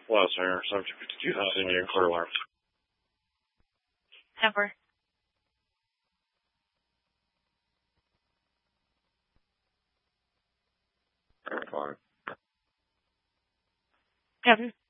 Plus, or subject to 2,000 million clear alarms. Temper. Fine. Kevin.